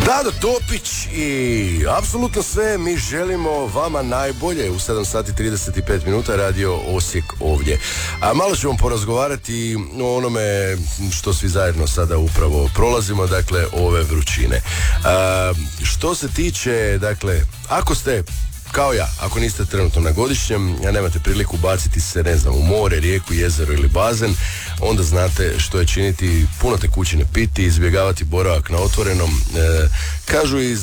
Dado Topić i apsolutno sve mi želimo vama najbolje u 7 sati 35 minuta Radio Osijek ovdje. A malo ćemo porazgovarati o onome što svi zajedno sada upravo prolazimo, dakle ove vrućine. Što se tiče, dakle, ako ste kao ja, ako niste trenutno na godišnjem, a nemate priliku baciti se, ne znam, u more, rijeku, jezero ili bazen, onda znate što je činiti, puno tekućine piti, izbjegavati boravak na otvorenom. Kažu iz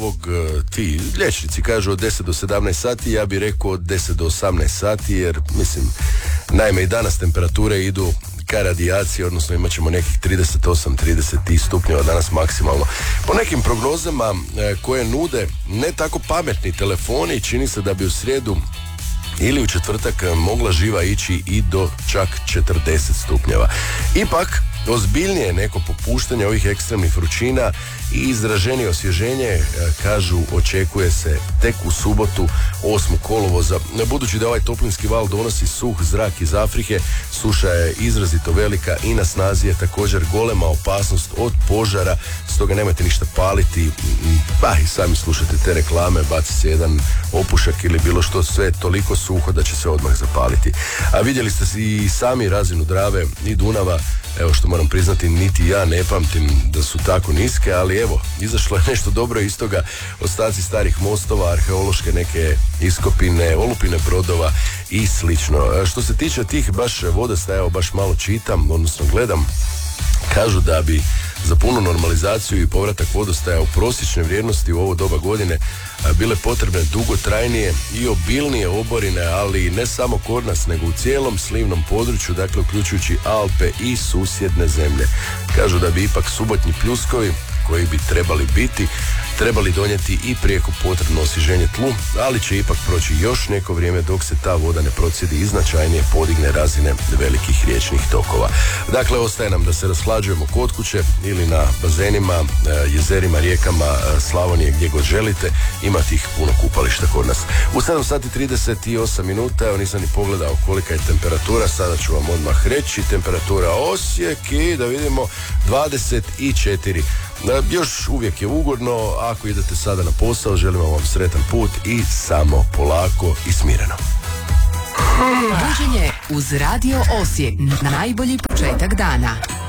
ti liječnici kažu od 10 do 17 sati, ja bih rekao od 10 do 18 sati, jer mislim, naime i danas temperature idu ka radijaciji, odnosno imat ćemo nekih 38-30 stupnjeva danas maksimalno. Po nekim prognozama koje nude ne tako pametni telefoni, čini se da bi u srijedu ili u četvrtak mogla živa ići i do čak 40 stupnjeva. Ipak, ozbiljnije neko popuštanje ovih ekstremnih vrućina i izraženije osvježenje, kažu, očekuje se tek u subotu 8. kolovoza. Budući da ovaj toplinski val donosi suh zrak iz Afrike, suša je izrazito velika i na snazi je također golema opasnost od požara, stoga nemojte ništa paliti, pa i sami slušate te reklame, baci se jedan opušak ili bilo što, sve je toliko suho da će se odmah zapaliti. A vidjeli ste i sami razinu Drave i Dunava, evo što moram priznati, niti ja ne pamtim da su tako niske, ali evo, izašlo je nešto dobro iz toga, ostaci starih mostova, arheološke neke iskopine, olupine brodova i slično. Što se tiče tih baš vodostaja, evo baš malo čitam, odnosno gledam, kažu da bi za punu normalizaciju i povratak vodostaja u prosječne vrijednosti u ovo doba godine bile potrebne dugotrajnije i obilnije oborine, ali ne samo kod nas, nego u cijelom slivnom području, dakle uključujući Alpe i susjedne zemlje. Kažu da bi ipak subotnji pljuskovi, koji bi trebali donijeti i prijeko potrebno osvježenje tlu, ali će ipak proći još neko vrijeme dok se ta voda ne procjedi i značajnije podigne razine velikih riječnih tokova. Dakle, ostaje nam da se rashlađujemo kod kuće ili na bazenima, jezerima, rijekama Slavonije, gdje god želite. Ima tih puno kupališta kod nas. U 7 sati 38 minuta, evo nisam ni pogledao kolika je temperatura, sada ću vam odmah reći. Temperatura Osijek i da vidimo 24. Još uvijek je ugodno, ako idete sada na posao, želimo vam sretan put i samo polako i smireno. Buđenje uz Radio Osijek, najbolji početak dana.